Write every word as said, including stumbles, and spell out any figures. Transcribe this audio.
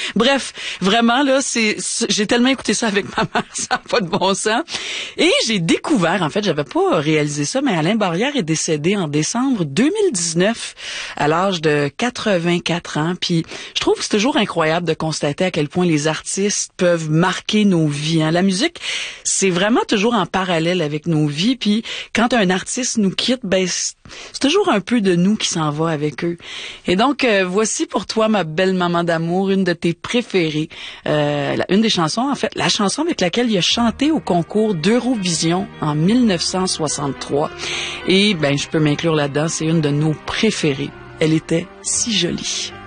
Bref, vraiment, là, c'est, c'est j'ai tellement écouté ça avec ma mère, ça n'a pas de bon sens. Et j'ai découvert, en fait, j'avais pas réalisé ça, mais Alain Barrière est décédé en décembre deux mille dix-neuf, à l'âge de quatre-vingt-quatre ans. Puis je trouve que c'est toujours incroyable de constater à quel point les artistes peuvent marquer nos vies. Hein. La musique, c'est vraiment toujours en parallèle avec nos vies. Puis quand un artiste nous quitte, ben c'est toujours un peu de nous qui s'en va avec eux. Et donc, euh, voici pour toi, ma belle maman d'amour, une de tes préférées. Euh, la, une des chansons, en fait, la chanson avec laquelle il a chanté au concours d'Eurovision en mille neuf cent soixante-trois. Et ben, je peux m'inclure là-dedans, c'est une de nos préférées. Elle était si jolie.